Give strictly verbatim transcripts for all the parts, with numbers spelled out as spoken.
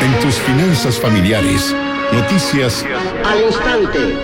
En tus finanzas familiares, noticias al instante.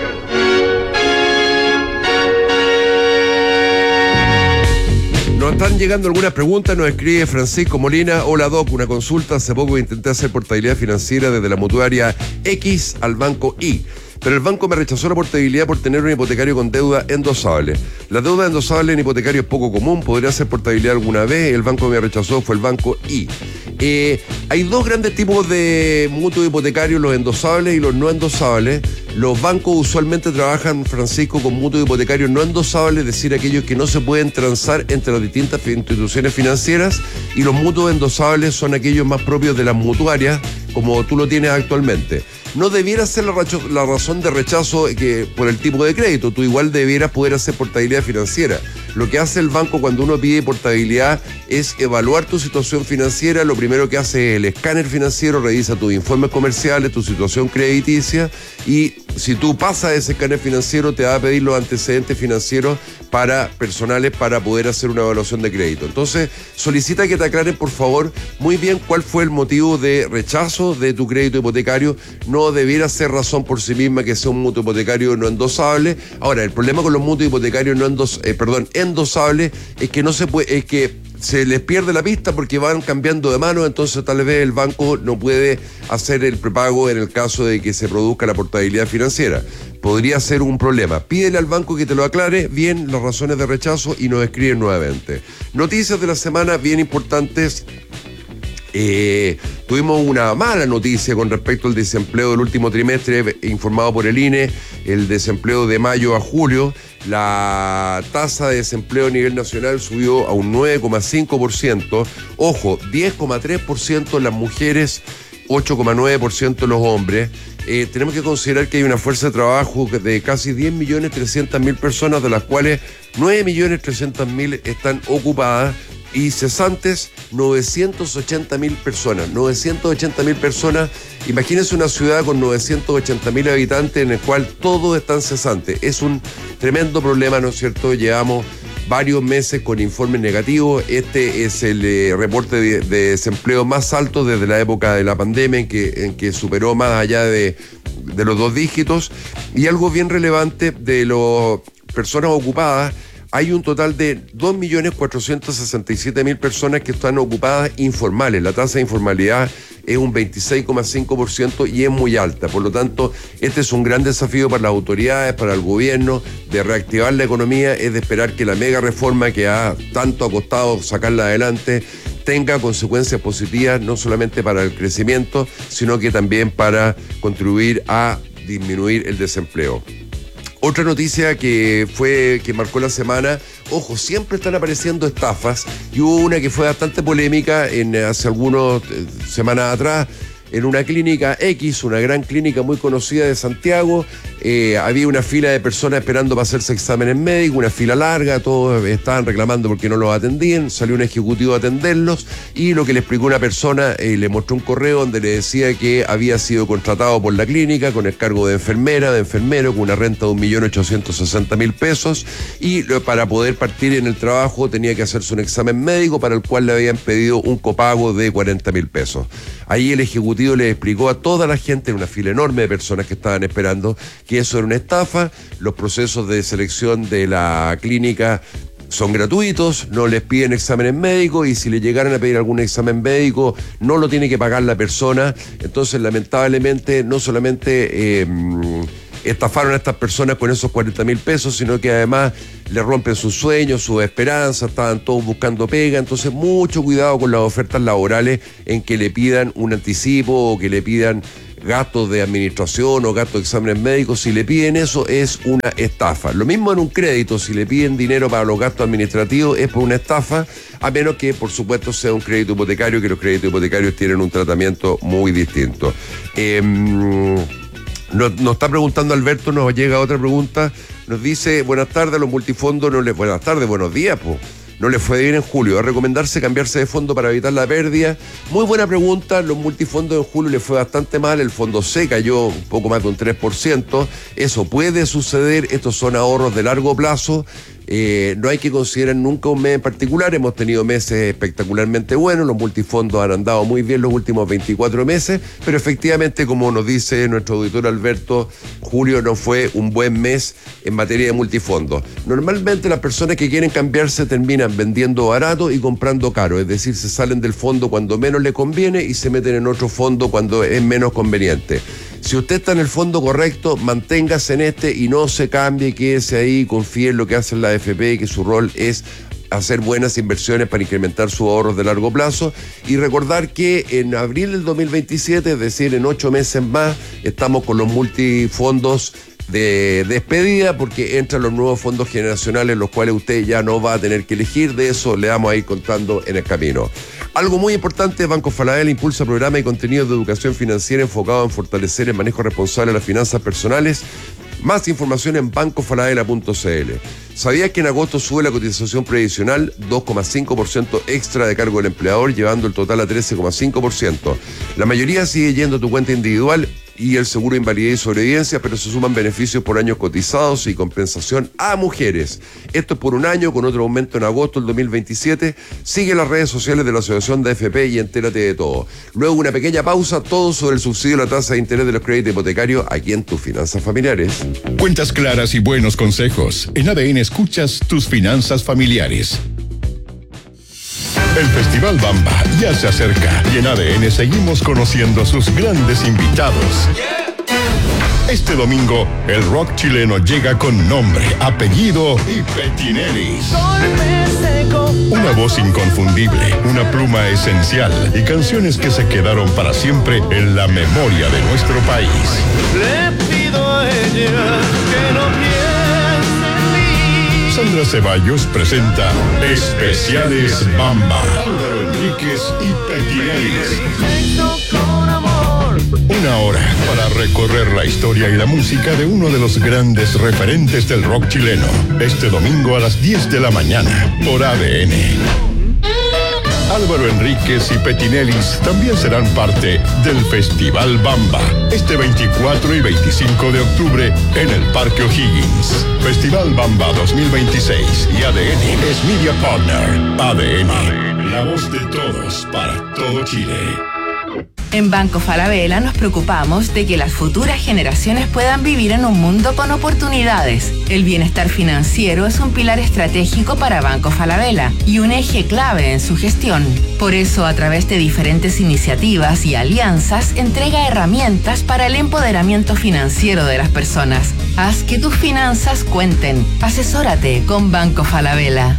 Nos están llegando algunas preguntas, nos escribe Francisco Molina. Hola Doc, una consulta. Hace poco intenté hacer portabilidad financiera desde la mutuaria X al banco Y, pero el banco me rechazó la portabilidad por tener un hipotecario con deuda endosable. La deuda endosable en hipotecario es poco común, podría hacer portabilidad alguna vez. El banco que me rechazó fue el banco Y. Eh, hay dos grandes tipos de mutuos hipotecarios, los endosables y los no endosables. Los bancos usualmente trabajan, Francisco, con mutuos hipotecarios no endosables, es decir, aquellos que no se pueden transar entre las distintas instituciones financieras, y los mutuos endosables son aquellos más propios de las mutuarias, como tú lo tienes actualmente. No debiera ser la, racho, la razón de rechazo que por el tipo de crédito. Tú igual debieras poder hacer portabilidad financiera. Lo que hace el banco cuando uno pide portabilidad es evaluar tu situación financiera. Lo primero que hace es el escáner financiero, revisa tus informes comerciales, tu situación crediticia, y si tú pasas ese escáner financiero te va a pedir los antecedentes financieros para personales para poder hacer una evaluación de crédito. Entonces, solicita que te aclaren, por favor, muy bien cuál fue el motivo de rechazo de tu crédito hipotecario. No debiera ser razón por sí misma que sea un mutuo hipotecario no endosable. Ahora, el problema con los mutuos hipotecarios no endos, eh, perdón, endosables es que no se puede, es que se les pierde la pista porque van cambiando de mano, entonces tal vez el banco no puede hacer el prepago en el caso de que se produzca la portabilidad financiera. Podría ser un problema. Pídele al banco que te lo aclare bien las razones de rechazo y nos escriben nuevamente. Noticias de la semana bien importantes. Eh, tuvimos una mala noticia con respecto al desempleo del último trimestre informado por el I N E, el desempleo de mayo a julio. La tasa de desempleo a nivel nacional subió a un nueve coma cinco por ciento, ojo, diez coma tres por ciento las mujeres, ocho coma nueve por ciento los hombres. Eh, tenemos que considerar que hay una fuerza de trabajo de casi diez millones trescientas mil personas, de las cuales nueve millones trescientas mil están ocupadas, y cesantes novecientas ochenta mil personas. novecientas ochenta mil personas. Imagínense una ciudad con novecientos ochenta mil habitantes en el cual todos están cesantes. Es un tremendo problema, ¿no es cierto? Llevamos varios meses con informes negativos. Este es el eh, reporte de, de desempleo más alto desde la época de la pandemia, en que, en que superó más allá de, de los dos dígitos. Y algo bien relevante de las personas ocupadas: hay un total de dos millones cuatrocientos sesenta y siete mil personas que están ocupadas informales. La tasa de informalidad es un veintiséis coma cinco por ciento y es muy alta. Por lo tanto, este es un gran desafío para las autoridades, para el gobierno, de reactivar la economía. Es de esperar que la mega reforma que ha tanto ha costado sacarla adelante tenga consecuencias positivas, no solamente para el crecimiento, sino que también para contribuir a disminuir el desempleo. Otra noticia que fue que marcó la semana: ojo, siempre están apareciendo estafas, y hubo una que fue bastante polémica en hace algunas eh, semanas atrás, en una clínica X, una gran clínica muy conocida de Santiago. Eh, había una fila de personas esperando para hacerse exámenes médicos, una fila larga, todos estaban reclamando porque no los atendían. Salió un ejecutivo a atenderlos, y lo que le explicó una persona, eh, le mostró un correo donde le decía que había sido contratado por la clínica con el cargo de enfermera, de enfermero, con una renta de un millón ochocientos sesenta mil pesos, y para poder partir en el trabajo tenía que hacerse un examen médico para el cual le habían pedido un copago de cuarenta mil pesos. Ahí el ejecutivo le explicó a toda la gente, en una fila enorme de personas que estaban esperando, que eso era una estafa. Los procesos de selección de la clínica son gratuitos, no les piden exámenes médicos, y si le llegaran a pedir algún examen médico no lo tiene que pagar la persona. Entonces, lamentablemente, no solamente eh, estafaron a estas personas con esos cuarenta mil pesos, sino que además le rompen sus sueños, sus esperanzas. Estaban todos buscando pega. Entonces, mucho cuidado con las ofertas laborales en que le pidan un anticipo o que le pidan gastos de administración o gastos de exámenes médicos. Si le piden eso, es una estafa. Lo mismo en un crédito: si le piden dinero para los gastos administrativos, es por una estafa, a menos que, por supuesto, sea un crédito hipotecario, que los créditos hipotecarios tienen un tratamiento muy distinto. Eh, nos, nos está preguntando Alberto, nos llega otra pregunta. Nos dice: buenas tardes, a los multifondos no les... Buenas tardes, buenos días, pues. No le fue bien en julio. ¿Es recomendarse cambiarse de fondo para evitar la pérdida? Muy buena pregunta. Los multifondos en julio le fue bastante mal. El fondo C cayó un poco más de un tres por ciento. Eso puede suceder. Estos son ahorros de largo plazo. Eh, no hay que considerar nunca un mes en particular. Hemos tenido meses espectacularmente buenos, los multifondos han andado muy bien los últimos veinticuatro meses, pero efectivamente, como nos dice nuestro auditor Alberto, julio no fue un buen mes en materia de multifondos. Normalmente las personas que quieren cambiarse terminan vendiendo barato y comprando caro, es decir, se salen del fondo cuando menos le conviene y se meten en otro fondo cuando es menos conveniente. Si usted está en el fondo correcto, manténgase en este y no se cambie, quédese ahí, confíe en lo que hace la A F P, que su rol es hacer buenas inversiones para incrementar sus ahorros de largo plazo, y recordar que en abril del dos mil veintisiete, es decir, en ocho meses más, estamos con los multifondos de despedida, porque entran los nuevos fondos generacionales, los cuales usted ya no va a tener que elegir. De eso le vamos a ir contando en el camino. Algo muy importante, Banco Falabella impulsa programas y contenidos de educación financiera enfocados en fortalecer el manejo responsable de las finanzas personales. Más información en banco falabella punto c l. ¿Sabías que en agosto sube la cotización previsional dos coma cinco por ciento extra de cargo del empleador, llevando el total a trece coma cinco por ciento? La mayoría sigue yendo a tu cuenta individual y el seguro de invalidez y sobrevivencia, pero se suman beneficios por años cotizados y compensación a mujeres. Esto es por un año, con otro aumento en agosto del dos mil veintisiete. Sigue las redes sociales de la Asociación de A F P y entérate de todo. Luego una pequeña pausa, todo sobre el subsidio de la tasa de interés de los créditos hipotecarios aquí en Tus Finanzas Familiares. Cuentas claras y buenos consejos. En A D N escuchas Tus Finanzas Familiares. El Festival Bamba ya se acerca y en A D N seguimos conociendo a sus grandes invitados. Este domingo, el rock chileno llega con nombre, apellido y petinelis. Una voz inconfundible, una pluma esencial y canciones que se quedaron para siempre en la memoria de nuestro país. Le pido a ella que no piense en mí. Sandra Ceballos presenta Especiales Bamba. Álvaro Enríquez y petinelis. Una hora para recorrer la historia y la música de uno de los grandes referentes del rock chileno. Este domingo a las diez de la mañana por A D N. Álvaro Enríquez y Petinelis también serán parte del Festival Bamba este veinticuatro y veinticinco de octubre en el Parque O'Higgins. Festival Bamba dos mil veintiséis y A D N es Media Partner. A D N, la voz de todos para todo Chile. En Banco Falabella nos preocupamos de que las futuras generaciones puedan vivir en un mundo con oportunidades. El bienestar financiero es un pilar estratégico para Banco Falabella y un eje clave en su gestión. Por eso, a través de diferentes iniciativas y alianzas, entrega herramientas para el empoderamiento financiero de las personas. Haz que tus finanzas cuenten. Asesórate con Banco Falabella.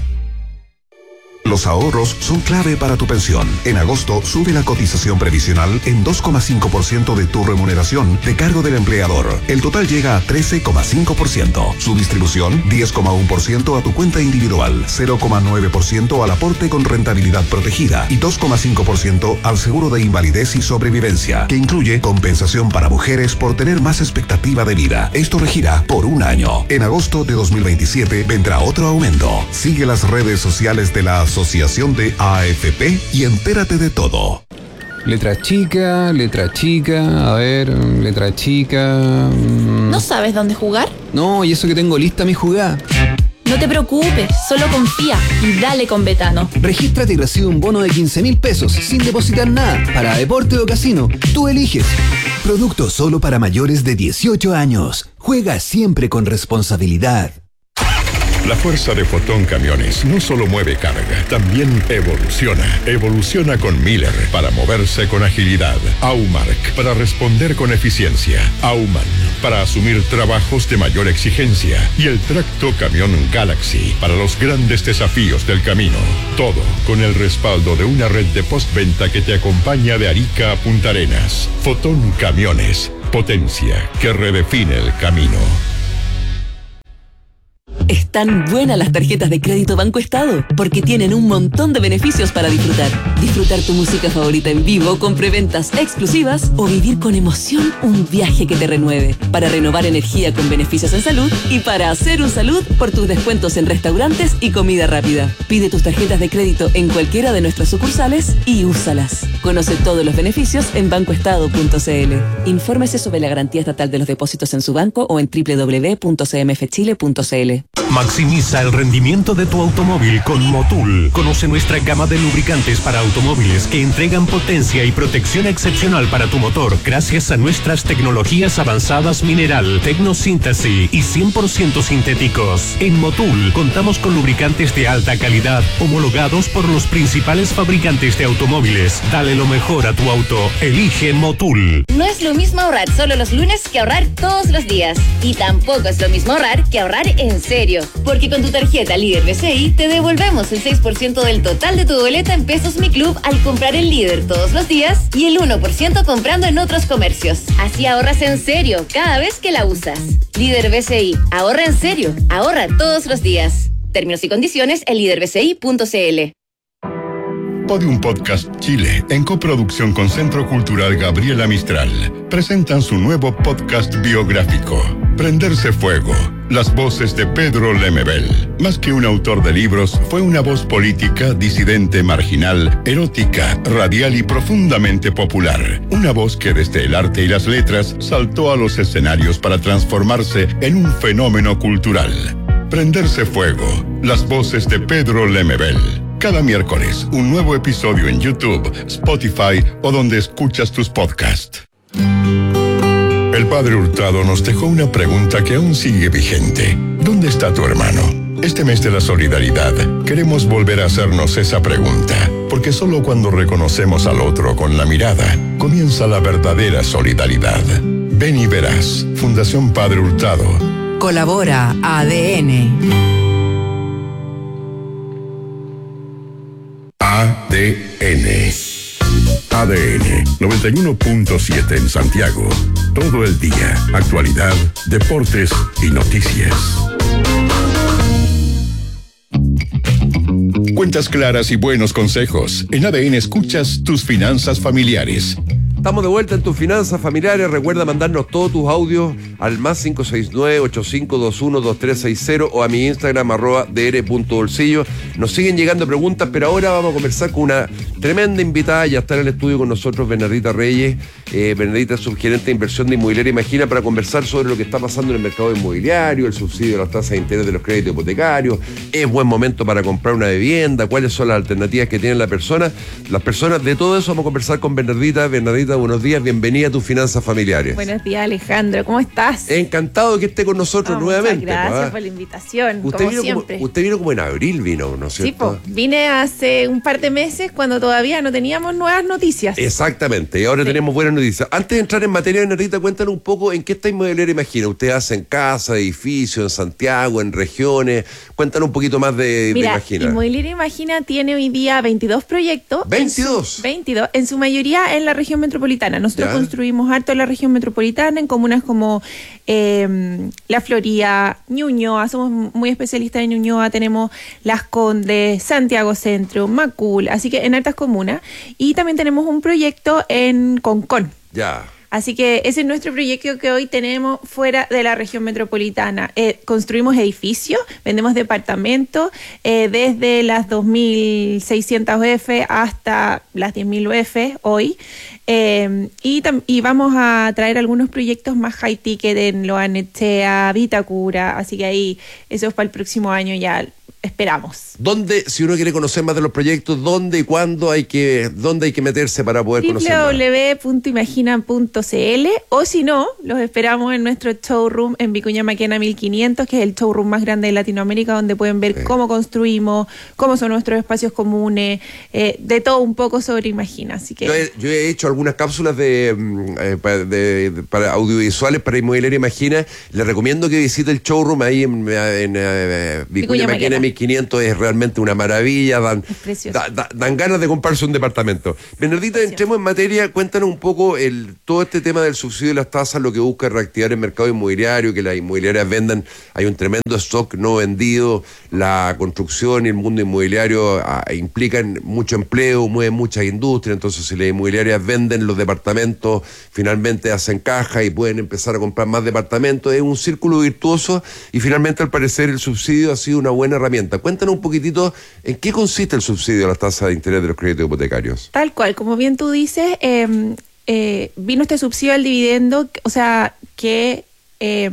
Los ahorros son clave para tu pensión. En agosto sube la cotización previsional en dos coma cinco por ciento de tu remuneración de cargo del empleador. El total llega a trece coma cinco por ciento. Su distribución, diez coma uno por ciento a tu cuenta individual, cero coma nueve por ciento al aporte con rentabilidad protegida y dos coma cinco por ciento al seguro de invalidez y sobrevivencia, que incluye compensación para mujeres por tener más expectativa de vida. Esto regirá por un año. En agosto de dos mil veintisiete vendrá otro aumento. Sigue las redes sociales de la Asociación de A F P y entérate de todo. Letra chica, letra chica, a ver, letra chica... Mmm. ¿No sabes dónde jugar? No, y eso que tengo lista mi jugada. No te preocupes, solo confía y dale con Betano. Regístrate y recibe un bono de quince mil pesos sin depositar nada para deporte o casino. Tú eliges. Producto solo para mayores de dieciocho años. Juega siempre con responsabilidad. La fuerza de Fotón Camiones no solo mueve carga, también evoluciona. Evoluciona con Miller para moverse con agilidad. Aumark para responder con eficiencia. Auman para asumir trabajos de mayor exigencia. Y el tracto camión Galaxy para los grandes desafíos del camino. Todo con el respaldo de una red de postventa que te acompaña de Arica a Punta Arenas. Fotón Camiones, potencia que redefine el camino. Están buenas las tarjetas de crédito Banco Estado, porque tienen un montón de beneficios para disfrutar. Disfrutar tu música favorita en vivo con preventas exclusivas o vivir con emoción un viaje que te renueve. Para renovar energía con beneficios en salud y para hacer un salud por tus descuentos en restaurantes y comida rápida. Pide tus tarjetas de crédito en cualquiera de nuestras sucursales y úsalas. Conoce todos los beneficios en banco estado punto c l. Infórmese sobre la garantía estatal de los depósitos en su banco o en doble u doble u doble u punto c m f chile punto c l. Maximiza el rendimiento de tu automóvil con Motul. Conoce nuestra gama de lubricantes para automóviles que entregan potencia y protección excepcional para tu motor gracias a nuestras tecnologías avanzadas mineral, tecnosíntesis y cien por ciento sintéticos. En Motul contamos con lubricantes de alta calidad homologados por los principales fabricantes de automóviles. Dale lo mejor a tu auto. Elige Motul. No es lo mismo ahorrar solo los lunes que ahorrar todos los días. Y tampoco es lo mismo ahorrar que ahorrar en serio. Porque con tu tarjeta Líder B C I te devolvemos el seis por ciento del total de tu boleta en Pesos Mi Club al comprar el Líder todos los días y el uno por ciento comprando en otros comercios. Así ahorras en serio cada vez que la usas. Líder B C I. Ahorra en serio. Ahorra todos los días. Términos y condiciones en líder b c i punto c l. Podium Podcast Chile, en coproducción con Centro Cultural Gabriela Mistral, presentan su nuevo podcast biográfico, Prenderse Fuego, las voces de Pedro Lemebel. Más que un autor de libros, fue una voz política, disidente, marginal, erótica, radial y profundamente popular. Una voz que desde el arte y las letras saltó a los escenarios para transformarse en un fenómeno cultural. Prenderse Fuego, las voces de Pedro Lemebel. Cada miércoles, un nuevo episodio en YouTube, Spotify o donde escuchas tus podcasts. El padre Hurtado nos dejó una pregunta que aún sigue vigente. ¿Dónde está tu hermano? Este mes de la solidaridad, queremos volver a hacernos esa pregunta, porque solo cuando reconocemos al otro con la mirada, comienza la verdadera solidaridad. Ven y verás. Fundación Padre Hurtado. Colabora A D N. A D N. A D N noventa y uno punto siete en Santiago. Todo el día. Actualidad, deportes y noticias. Cuentas claras y buenos consejos. En A D N escuchas tus finanzas familiares. Estamos de vuelta en tus finanzas familiares. Recuerda mandarnos todos tus audios al más cinco seis nueve, ocho cinco dos uno, dos tres seis cero o a mi Instagram arroba dr.bolsillo. Nos siguen llegando preguntas, pero ahora vamos a conversar con una tremenda invitada. Ya está en el estudio con nosotros Bernardita Reyes. Eh, Bernardita es subgerente de inversión de Inmobiliaria Imagina, para conversar sobre lo que está pasando en el mercado inmobiliario, el subsidio de las tasas de interés de los créditos hipotecarios. ¿Es buen momento para comprar una vivienda? ¿Cuáles son las alternativas que tienen la persona? Las personas, de todo eso vamos a conversar con Bernardita. Bernardita, buenos días, bienvenida a tus finanzas familiares. Buenos días, Alejandro, ¿cómo estás? Encantado de que esté con nosotros oh, nuevamente. Muchas gracias ¿ah? por la invitación, usted como vino siempre. Como, usted vino como en abril, vino, ¿no es cierto? Sí, po, vine hace un par de meses cuando todavía no teníamos nuevas noticias. Exactamente, y ahora sí. Tenemos buenas noticias. Antes de entrar en materia, Bernardita, cuéntanos un poco en qué está Inmobiliaria Imagina. Ustedes hacen casa, edificios, en Santiago, en regiones. Cuéntanos un poquito más de, Mira, de Imagina. Inmobiliaria Imagina tiene hoy día veintidós proyectos. ¿veintidós? En su, veintidós, en su mayoría en la región metropolitana. Nosotros ¿Ya? construimos harto en la región metropolitana, en comunas como eh, La Florida, Ñuñoa, somos muy especialistas en Ñuñoa, tenemos Las Condes, Santiago Centro, Macul, así que en altas comunas. Y también tenemos un proyecto en Concón. Ya. Así que ese es nuestro proyecto que hoy tenemos fuera de la región metropolitana. Eh, construimos edificios, vendemos departamentos, eh, desde las dos mil seiscientas U F hasta las diez mil U F hoy. Eh, y, tam- y vamos a traer algunos proyectos más high ticket en Loanechea, Vitacura, así que ahí eso es para el próximo año ya. Esperamos. ¿Dónde, si uno quiere conocer más de los proyectos, dónde y cuándo hay que, dónde hay que meterse para poder conocer más? doble u doble u doble u punto imagina punto c l o si no, los esperamos en nuestro showroom en Vicuña Maquena mil quinientos, que es el showroom más grande de Latinoamérica, donde pueden ver sí. cómo construimos, cómo son nuestros espacios comunes, eh, de todo un poco sobre Imagina. Así que yo he, yo he hecho algunas cápsulas de, eh, para, de, de para audiovisuales para Inmobiliaria Imagina. Les recomiendo que visite el showroom ahí en, en, en eh, Vicuña, Vicuña Maquena mil quinientos. Es realmente una maravilla, dan, da, da, dan ganas de comprarse un departamento. Bernardita, entremos en materia, cuéntanos un poco el todo este tema del subsidio de las tasas, lo que busca reactivar el mercado inmobiliario, que las inmobiliarias vendan, hay un tremendo stock no vendido, la construcción y el mundo inmobiliario ah, implican mucho empleo, mueven muchas industrias, entonces si las inmobiliarias venden los departamentos, finalmente hacen caja y pueden empezar a comprar más departamentos, es un círculo virtuoso y finalmente al parecer el subsidio ha sido una buena herramienta. Cuéntanos un poquitito en qué consiste el subsidio a las tasas de interés de los créditos hipotecarios. Tal cual, como bien tú dices, eh, eh, vino este subsidio al dividendo, o sea, que eh,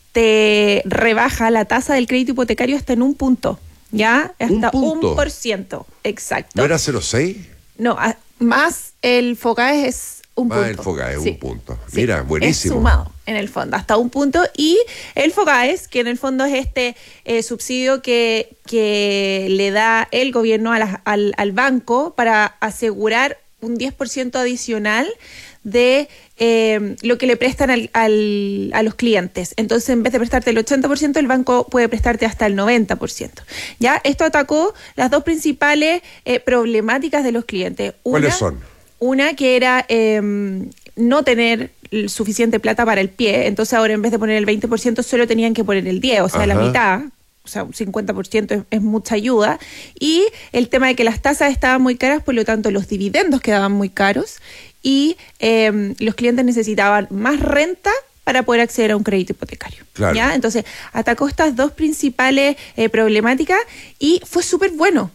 te rebaja la tasa del crédito hipotecario hasta en un punto, ¿ya? Hasta un, un por ciento, exacto. ¿No era cero coma seis? No, a, más el FOGAES es un más punto. el FOGAES, sí. un punto. Sí. Mira, buenísimo. Es sumado, en el fondo, hasta un punto. Y el FOGAES, que en el fondo es este eh, subsidio que, que le da el gobierno a la, al, al banco para asegurar un diez por ciento adicional de eh, lo que le prestan al, al, a los clientes. Entonces, en vez de prestarte el ochenta por ciento, el banco puede prestarte hasta el noventa por ciento. ¿Ya? Esto atacó las dos principales eh, problemáticas de los clientes. Una, ¿cuáles son? Una que era eh, no tener suficiente plata para el pie. Entonces, ahora en vez de poner el veinte por ciento, solo tenían que poner el diez por ciento, o sea, Ajá. la mitad. O sea, un cincuenta por ciento es, es mucha ayuda. Y el tema de que las tasas estaban muy caras, por lo tanto los dividendos quedaban muy caros y eh, los clientes necesitaban más renta para poder acceder a un crédito hipotecario. Claro. ¿Ya? Entonces, atacó estas dos principales eh, problemáticas y fue súper bueno.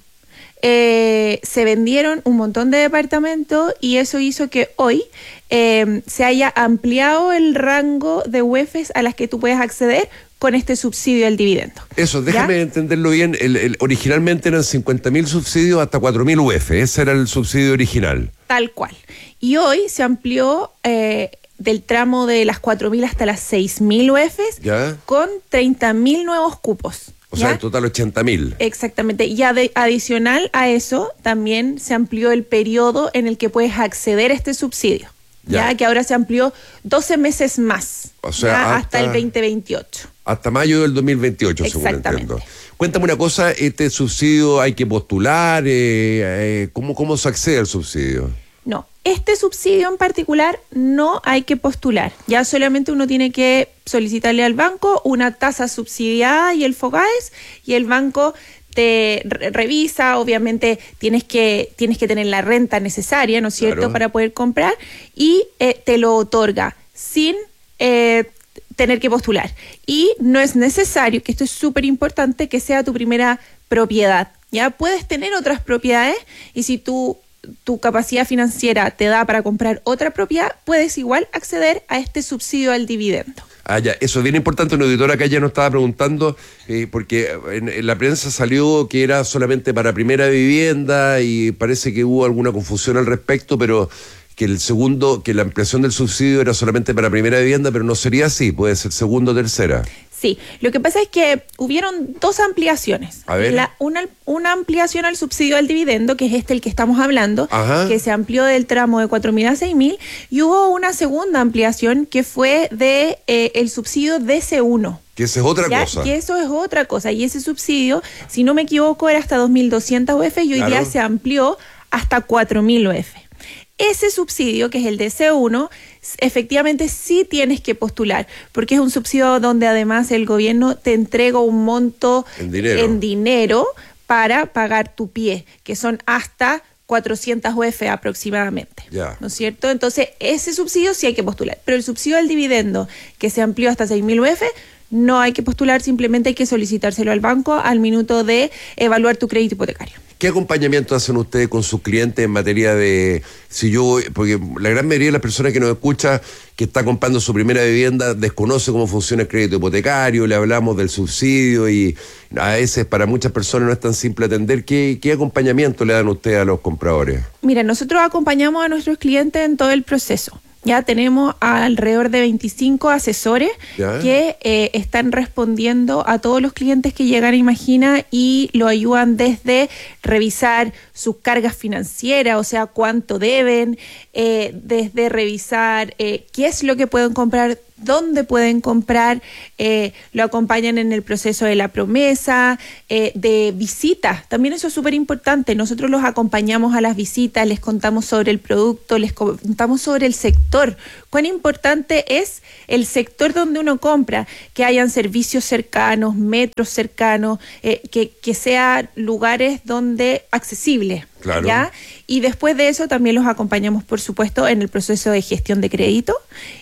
Eh, se vendieron un montón de departamentos y eso hizo que hoy eh, se haya ampliado el rango de U E F es a las que tú puedes acceder con este subsidio al dividendo. Eso, déjame ¿Ya? entenderlo bien. El, el, originalmente eran cincuenta mil subsidios hasta cuatro mil U E F. Ese era el subsidio original. Tal cual. Y hoy se amplió eh, del tramo de las cuatro mil hasta las seis mil U E F es ¿Ya? con treinta mil nuevos cupos. O ¿ya? sea, en total ochenta mil. Exactamente. Y ade- adicional a eso, también se amplió el periodo en el que puedes acceder a este subsidio. Ya, Ya. que ahora se amplió doce meses más. O sea, ¿ya? hasta- hasta el veinte veintiocho. Hasta mayo del dos mil veintiocho, según Exactamente. entiendo. Cuéntame una cosa, ¿este subsidio hay que postular? Eh, eh, ¿cómo, ¿Cómo se accede al subsidio? No, este subsidio en particular no hay que postular. Ya solamente uno tiene que solicitarle al banco una tasa subsidiada y el FOGAES, y el banco te re- revisa, obviamente tienes que, tienes que tener la renta necesaria, ¿no es cierto?, Claro. para poder comprar, y eh, te lo otorga sin eh, tener que postular. Y no es necesario, que esto es súper importante, que sea tu primera propiedad. Ya puedes tener otras propiedades y si tú tu capacidad financiera te da para comprar otra propiedad, puedes igual acceder a este subsidio al dividendo. Ah, ya, eso es bien importante. Un auditor acá ya nos estaba preguntando, eh, porque en, en la prensa salió que era solamente para primera vivienda y parece que hubo alguna confusión al respecto, pero que el segundo, que la ampliación del subsidio era solamente para primera vivienda, pero no sería así, puede ser segundo o tercera. Sí, lo que pasa es que hubieron dos ampliaciones. A ver. La, una, una ampliación al subsidio al dividendo, que es este el que estamos hablando, Ajá. que se amplió del tramo de cuatro mil a seis mil, y hubo una segunda ampliación que fue de eh, el subsidio D C uno. Que esa es otra ¿Ya? cosa. Que eso es otra cosa, y ese subsidio, si no me equivoco, era hasta dos mil doscientas U E F y hoy Claro. día se amplió hasta cuatro mil U E F. Ese subsidio, que es el D C uno, efectivamente sí tienes que postular, porque es un subsidio donde además el gobierno te entrega un monto En dinero. en dinero para pagar tu pie, que son hasta cuatrocientas U E F aproximadamente. Ya. ¿No es cierto? Entonces, ese subsidio sí hay que postular, pero el subsidio al dividendo, que se amplió hasta seis mil U E F, no hay que postular, simplemente hay que solicitárselo al banco al minuto de evaluar tu crédito hipotecario. ¿Qué acompañamiento hacen ustedes con sus clientes en materia de, si yo, porque la gran mayoría de las personas que nos escucha, que está comprando su primera vivienda, desconoce cómo funciona el crédito hipotecario, le hablamos del subsidio y a veces para muchas personas no es tan simple atender? ¿Qué, qué acompañamiento le dan ustedes a los compradores? Mira, nosotros acompañamos a nuestros clientes en todo el proceso. Ya tenemos alrededor de veinticinco asesores ¿Ya? que eh, están respondiendo a todos los clientes que llegan a Imagina y lo ayudan desde revisar sus cargas financieras, o sea, cuánto deben, eh, desde revisar eh, qué es lo que pueden comprar, dónde pueden comprar, eh, lo acompañan en el proceso de la promesa, eh, de visitas. También eso es súper importante. Nosotros los acompañamos a las visitas, les contamos sobre el producto, les contamos sobre el sector. Cuán importante es el sector donde uno compra, que hayan servicios cercanos, metros cercanos, eh, que, que sean lugares donde accesibles. Claro. ¿Ya? Y después de eso también los acompañamos, por supuesto, en el proceso de gestión de crédito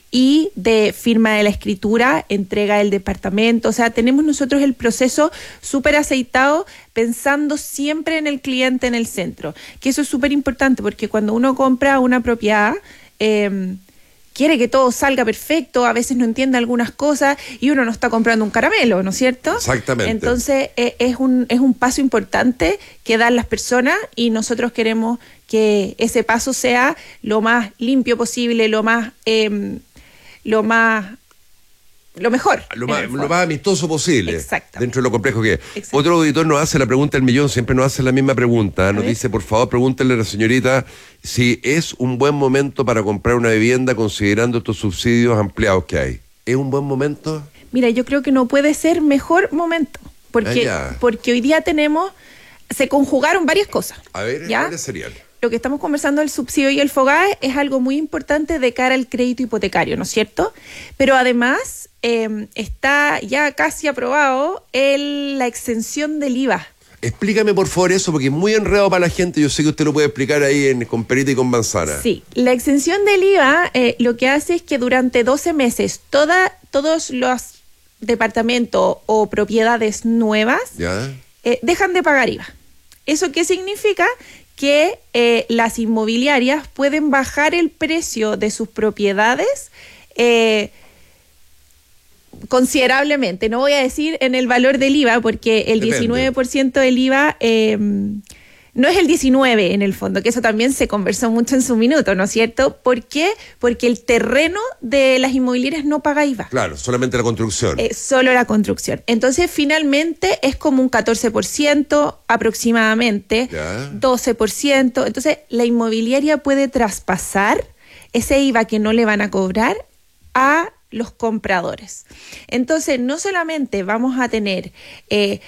y de firma de la escritura, entrega del departamento. O sea, tenemos nosotros el proceso súper aceitado, pensando siempre en el cliente en el centro. Que eso es súper importante, porque cuando uno compra una propiedad, eh, quiere que todo salga perfecto, a veces no entiende algunas cosas y uno no está comprando un caramelo, ¿no es cierto? Exactamente. Entonces eh, es un es un paso importante que dan las personas y nosotros queremos que ese paso sea lo más limpio posible, lo más eh, lo más lo mejor. Lo más, lo más amistoso posible. Exacto. Dentro de lo complejo que es. Otro auditor nos hace la pregunta del millón, siempre nos hace la misma pregunta. Nos dice, por favor, pregúntenle a la señorita si es un buen momento para comprar una vivienda considerando estos subsidios ampliados que hay. ¿Es un buen momento? Mira, yo creo que no puede ser mejor momento. Porque, ah, porque hoy día tenemos, se conjugaron varias cosas. A ver, ¿ya? ¿cuáles serían? Lo que estamos conversando del subsidio y el FOGAE es algo muy importante de cara al crédito hipotecario, ¿no es cierto? Pero además eh, está ya casi aprobado el, la exención del I V A. Explícame por favor eso, porque es muy enredado para la gente. Yo sé que usted lo puede explicar ahí en, con perita y con manzana. Sí, la exención del I V A eh, lo que hace es que durante doce meses toda, todos los departamentos o propiedades nuevas ¿Ya? Eh, dejan de pagar I V A. ¿Eso qué significa? Que eh, las inmobiliarias pueden bajar el precio de sus propiedades eh, considerablemente. No voy a decir en el valor del I V A, porque el Depende. diecinueve por ciento del I V A eh, no es el diecinueve en el fondo, que eso también se conversó mucho en su minuto, ¿no es cierto? ¿Por qué? Porque el terreno de las inmobiliarias no paga I V A. Claro, solamente la construcción. Eh, solo la construcción. Entonces, finalmente, es como un catorce por ciento aproximadamente, Ya. doce por ciento. Entonces, la inmobiliaria puede traspasar ese I V A que no le van a cobrar a los compradores. Entonces, no solamente vamos a tener eh,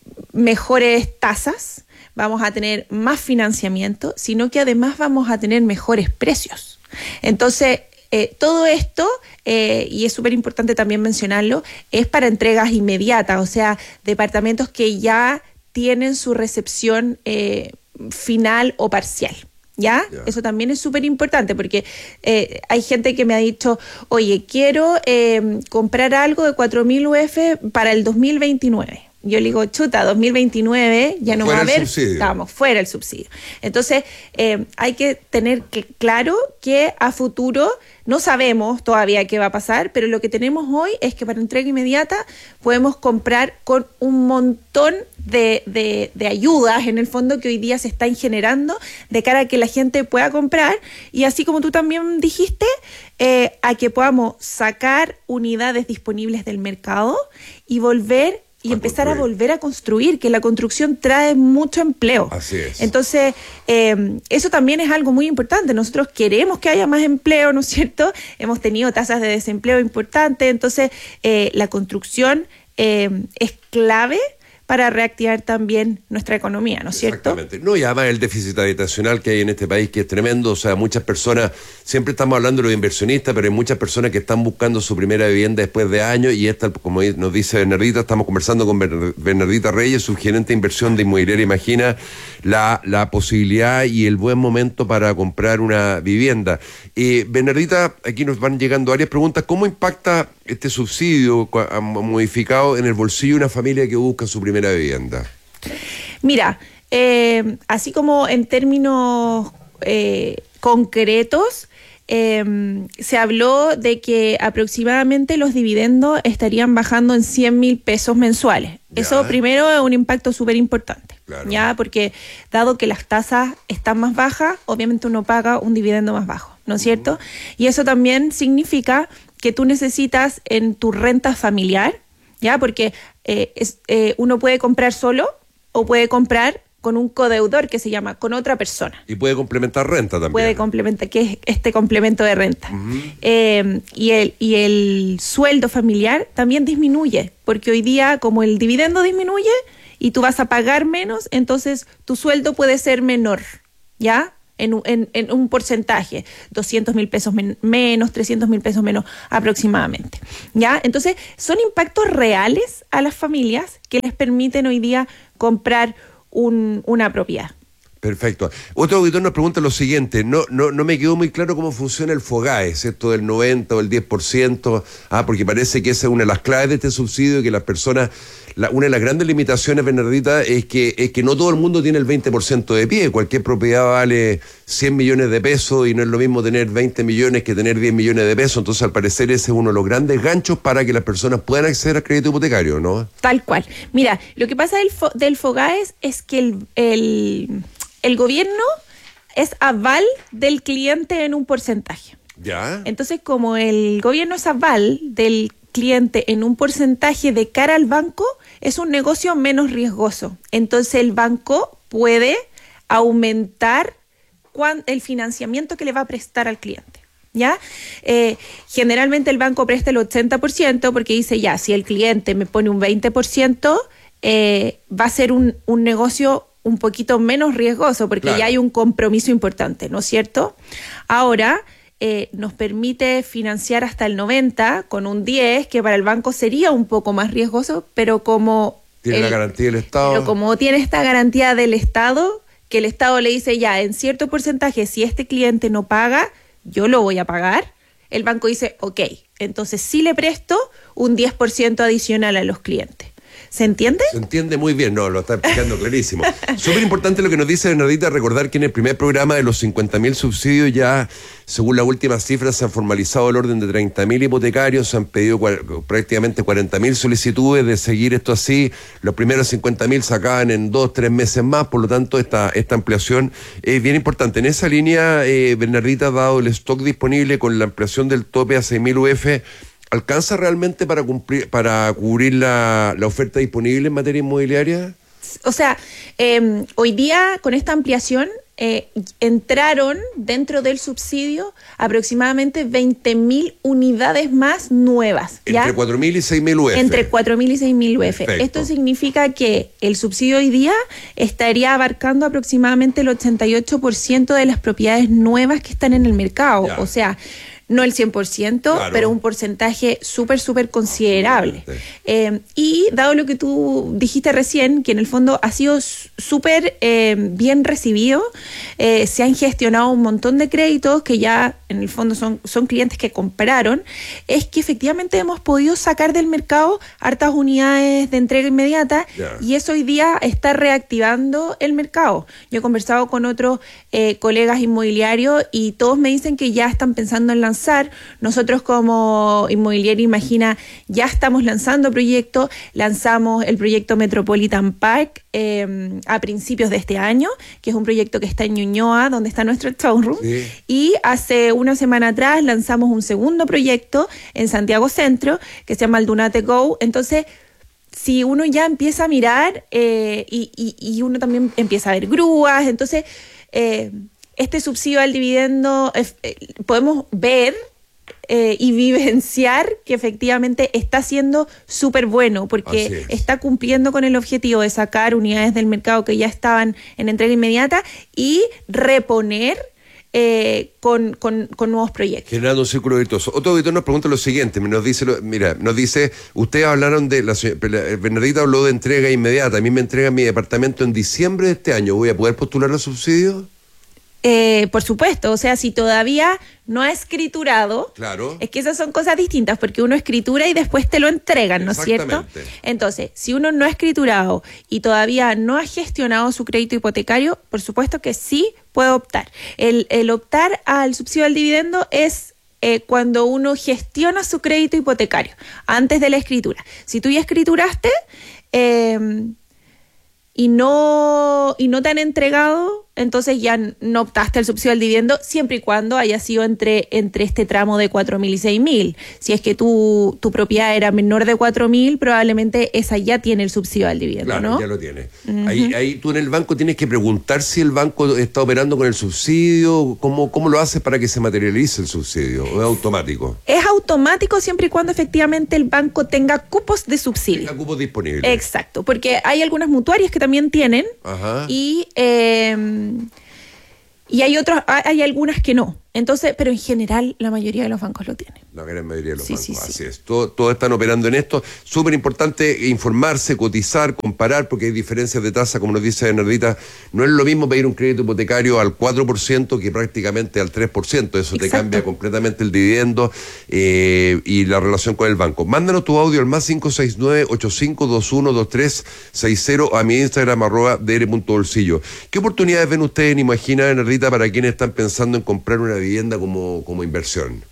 mejores tasas, vamos a tener más financiamiento, sino que además vamos a tener mejores precios. Entonces, eh, todo esto, eh, y es súper importante también mencionarlo, es para entregas inmediatas, o sea, departamentos que ya tienen su recepción eh, final o parcial. ¿Ya? Yeah. Eso también es súper importante porque eh, hay gente que me ha dicho, oye, quiero eh, comprar algo de cuatro mil U F para el dos mil veintinueve. Yo le digo, chuta, dos mil veintinueve ya no fuera va a haber, subsidio. Estamos fuera el subsidio. Entonces, eh, hay que tener que, claro que a futuro no sabemos todavía qué va a pasar, pero lo que tenemos hoy es que para entrega inmediata podemos comprar con un montón de, de, de ayudas, en el fondo, que hoy día se están generando de cara a que la gente pueda comprar y así como tú también dijiste, eh, a que podamos sacar unidades disponibles del mercado y volver y a empezar construir. a volver a construir, que la construcción trae mucho empleo. Así es. Entonces, eh, eso también es algo muy importante. Nosotros queremos que haya más empleo, ¿no es cierto? Hemos tenido tasas de desempleo importantes, entonces eh, la construcción eh, es clave para reactivar también nuestra economía, ¿no es cierto? Exactamente. No, y además el déficit habitacional que hay en este país, que es tremendo. O sea, muchas personas, siempre estamos hablando de los inversionistas, pero hay muchas personas que están buscando su primera vivienda después de años, y esta, como nos dice Bernardita, estamos conversando con Bernardita Reyes, su gerente de inversión de Inmobiliaria Imagina, la, la posibilidad y el buen momento para comprar una vivienda. Eh, Bernardita, aquí nos van llegando varias preguntas. ¿Cómo impacta este subsidio modificado en el bolsillo de una familia que busca su primera vivienda? Mira, eh, así como en términos eh, concretos, eh, se habló de que aproximadamente los dividendos estarían bajando en cien mil pesos mensuales. Ya. Eso primero es un impacto súper importante, claro. ¿Ya? Porque dado que las tasas están más bajas, obviamente uno paga un dividendo más bajo, ¿no es cierto? Uh-huh. Y eso también significa que tú necesitas en tu renta familiar, ¿ya? Porque eh, es, eh, uno puede comprar solo o puede comprar con un codeudor que se llama, con otra persona. Y puede complementar renta también. Puede complementar, que es este complemento de renta. Uh-huh. Eh, y, el, y el sueldo familiar también disminuye, porque hoy día como el dividendo disminuye y tú vas a pagar menos, entonces tu sueldo puede ser menor, ¿ya? En, en, en un porcentaje, doscientos mil pesos men- menos, trescientos mil pesos menos aproximadamente, ¿ya? Entonces, son impactos reales a las familias que les permiten hoy día comprar un, una propiedad. Perfecto. Otro auditor nos pregunta lo siguiente, no, no, no me quedó muy claro cómo funciona el FOGAES, esto del noventa o el diez por ciento, ah, porque parece que esa es una de las claves de este subsidio, que las personas, la, una de las grandes limitaciones, Bernardita, es que, es que no todo el mundo tiene el veinte por ciento de pie, cualquier propiedad vale cien millones de pesos y no es lo mismo tener veinte millones que tener diez millones de pesos, entonces al parecer ese es uno de los grandes ganchos para que las personas puedan acceder al crédito hipotecario, ¿no? Tal cual. Mira, lo que pasa del, fo- del FOGAES es que el... el El gobierno es aval del cliente en un porcentaje. Ya. Entonces, como el gobierno es aval del cliente en un porcentaje de cara al banco, es un negocio menos riesgoso. Entonces, el banco puede aumentar cuan, el financiamiento que le va a prestar al cliente. ¿Ya? Eh, generalmente el banco presta el ochenta por ciento porque dice, ya, si el cliente me pone un veinte por ciento, eh, va a ser un, un negocio un poquito menos riesgoso, porque claro, ya hay un compromiso importante, ¿no es cierto? Ahora, eh, nos permite financiar hasta el noventa con un diez, que para el banco sería un poco más riesgoso, pero como... Tiene el, la garantía del Estado. Pero como tiene esta garantía del Estado, que el Estado le dice ya, en cierto porcentaje, si este cliente no paga, yo lo voy a pagar, el banco dice, ok, entonces sí le presto un diez por ciento adicional a los clientes. ¿Se entiende? Se entiende muy bien, no, lo está explicando clarísimo. Súper importante lo que nos dice Bernardita, recordar que en el primer programa de los cincuenta mil subsidios ya, según las últimas cifras, se han formalizado el orden de treinta mil hipotecarios, se han pedido cua- prácticamente cuarenta mil solicitudes de seguir esto así. Los primeros cincuenta mil se acaban en dos, tres meses más, por lo tanto esta, esta ampliación es bien importante. En esa línea, eh, Bernardita ha dado el stock disponible con la ampliación del tope a seis mil U F. ¿Alcanza realmente para cumplir, para cubrir la, la oferta disponible en materia inmobiliaria? O sea, eh, hoy día con esta ampliación eh, entraron dentro del subsidio aproximadamente veinte mil unidades más nuevas. ¿Ya? Entre cuatro mil y seis mil U F. Entre cuatro mil y seis mil U F. Perfecto. Esto significa que el subsidio hoy día estaría abarcando aproximadamente el ochenta y ocho por ciento de las propiedades nuevas que están en el mercado. Ya. O sea, no el cien por ciento, claro, pero un porcentaje súper, súper considerable. Eh, y dado lo que tú dijiste recién, que en el fondo ha sido súper eh, bien recibido, eh, se han gestionado un montón de créditos que ya en el fondo son, son clientes que compraron, es que efectivamente hemos podido sacar del mercado hartas unidades de entrega inmediata, yeah, y eso hoy día está reactivando el mercado. Yo he conversado con otros eh, colegas inmobiliarios y todos me dicen que ya están pensando en lanzar. Nosotros como Inmobiliaria Imagina ya estamos lanzando proyectos, lanzamos el proyecto Metropolitan Park eh, a principios de este año, que es un proyecto que está en Ñuñoa, donde está nuestro showroom, sí, y hace una semana atrás lanzamos un segundo proyecto en Santiago Centro, que se llama el Dunate Go. Entonces, si uno ya empieza a mirar eh, y, y, y uno también empieza a ver grúas, entonces... Eh, Este subsidio al dividendo eh, eh, podemos ver eh, y vivenciar que efectivamente está siendo súper bueno, porque está cumpliendo con el objetivo de sacar unidades del mercado que ya estaban en entrega inmediata y reponer eh, con, con, con nuevos proyectos. Generando un círculo virtuoso. Otro auditor nos pregunta lo siguiente, nos dice, mira, nos dice, ustedes hablaron de, la Bernardita habló de entrega inmediata, a mí me entregan mi departamento en diciembre de este año, ¿voy a poder postular los subsidios? Eh, por supuesto, o sea, si todavía no ha escriturado, claro, es que esas son cosas distintas, porque uno escritura y después te lo entregan, ¿no es cierto? Entonces, si uno no ha escriturado y todavía no ha gestionado su crédito hipotecario, por supuesto que sí puede optar. El, el optar al subsidio al dividendo es eh, cuando uno gestiona su crédito hipotecario, antes de la escritura. Si tú ya escrituraste eh, y no, y no te han entregado, entonces ya no optaste al subsidio al dividendo, siempre y cuando haya sido entre, entre este tramo de cuatro mil y seis mil. Si es que tu, tu propiedad era menor de cuatro mil, probablemente esa ya tiene el subsidio al diviendo, claro, ¿no? Ya lo tiene. Uh-huh. Ahí, ahí tú en el banco tienes que preguntar si el banco está operando con el subsidio, ¿cómo, cómo lo haces para que se materialice el subsidio? ¿O es automático? Es automático siempre y cuando efectivamente el banco tenga cupos de subsidio. Tenga cupos disponibles. Exacto, porque hay algunas mutuarias que también tienen. Ajá. y... Eh, Y hay otros, hay algunas que no. Entonces, pero en general la mayoría de los bancos lo tienen. La gran mayoría de los sí, bancos, sí, así sí. es. Todo- Todos están operando en esto. Súper importante informarse, cotizar, comparar, porque hay diferencias de tasa, como nos dice Bernardita. No es lo mismo pedir un crédito hipotecario al cuatro por ciento que prácticamente al tres por ciento. Eso te Exacto. cambia completamente el dividendo eh, y la relación con el banco. Mándanos tu audio al más cinco seis nueve, ocho cinco dos uno, dos tres seis cero a mi Instagram, arroba dr.bolsillo. ¿Qué oportunidades ven ustedes en Imagina, Bernardita, para quienes están pensando en comprar una vivienda como, como inversión?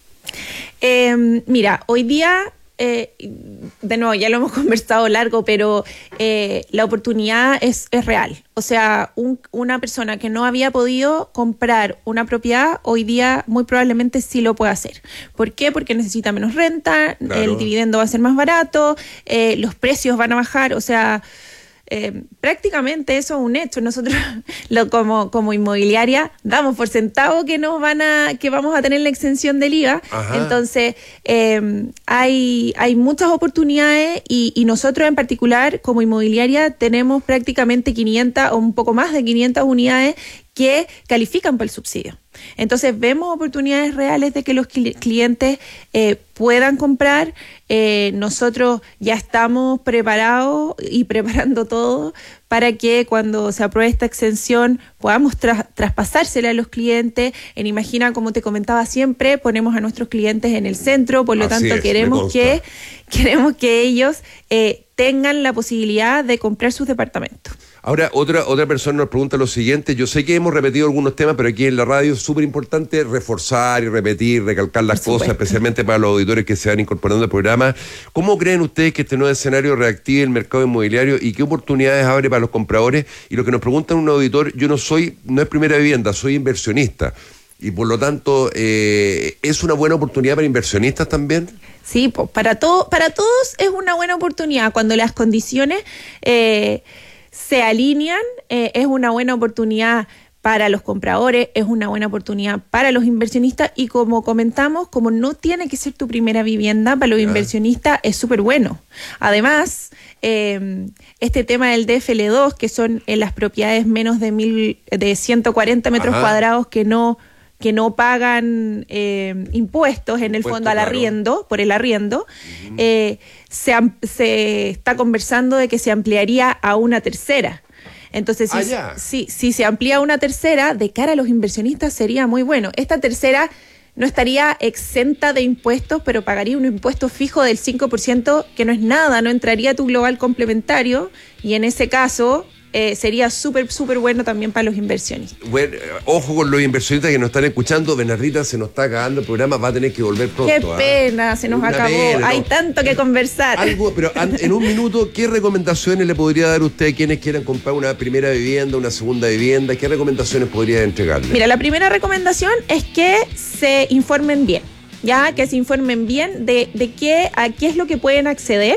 Eh, mira, hoy día, eh, de nuevo, ya lo hemos conversado largo, pero eh, la oportunidad es, es real. O sea, un- una persona que no había podido comprar una propiedad, hoy día muy probablemente sí lo puede hacer. ¿Por qué? Porque necesita menos renta, Claro. el dividendo va a ser más barato, eh, los precios van a bajar, o sea... Eh, prácticamente eso es un hecho. Nosotros lo, como, como inmobiliaria damos por sentado que nos van a, que vamos a tener la exención del I V A. Ajá. Entonces eh, hay, hay muchas oportunidades y, y nosotros en particular como inmobiliaria tenemos prácticamente quinientas o un poco más de quinientas unidades que califican para el subsidio. Entonces vemos oportunidades reales de que los cli- clientes eh, puedan comprar. Eh, nosotros ya estamos preparados y preparando todo para que cuando se apruebe esta exención podamos tras- traspasársela a los clientes. En Imagina, como te comentaba siempre, ponemos a nuestros clientes en el centro, por lo Así tanto es, me queremos consta. que queremos que ellos eh, tengan la posibilidad de comprar sus departamentos. Ahora, otra otra persona nos pregunta lo siguiente. Yo sé que hemos repetido algunos temas, pero aquí en la radio es súper importante reforzar y repetir, recalcar las Por cosas, supuesto. especialmente para los auditores que se van incorporando al programa. ¿Cómo creen ustedes que este nuevo escenario reactive el mercado inmobiliario y qué oportunidades abre para los compradores? Y lo que nos pregunta un auditor, yo no soy, no es primera vivienda, soy inversionista. Y por lo tanto, eh, ¿es una buena oportunidad para inversionistas también? Sí, po, para, todo, para todos es una buena oportunidad. Cuando las condiciones eh, se alinean, eh, es una buena oportunidad para los compradores, es una buena oportunidad para los inversionistas y como comentamos, como no tiene que ser tu primera vivienda, para los Ya. inversionistas es súper bueno. Además, eh, este tema del D F L dos, que son en las propiedades menos de, mil, de ciento cuarenta metros Ajá. cuadrados que no... que no pagan eh, impuestos en el Impuesto, fondo al claro. arriendo, por el arriendo, eh, se, am- se está conversando de que se ampliaría a una tercera. Entonces, si, Ah, ya. si, si se amplía a una tercera, de cara a los inversionistas sería muy bueno. Esta tercera no estaría exenta de impuestos, pero pagaría un impuesto fijo del cinco por ciento, que no es nada, no entraría a tu global complementario, y en ese caso... Eh, sería súper, súper bueno también para los inversionistas. Bueno, eh, ojo con los inversionistas que nos están escuchando. Bernardita, se nos está acabando el programa, va a tener que volver pronto. Qué ¿ah? pena, se nos Una acabó. pena, Hay no. tanto que conversar. Algo, pero an- en un minuto, ¿qué recomendaciones le podría dar usted a quienes quieran comprar una primera vivienda, una segunda vivienda? ¿Qué recomendaciones podría entregarle? Mira, la primera recomendación es que se informen bien, ya que se informen bien de, de qué, a qué es lo que pueden acceder,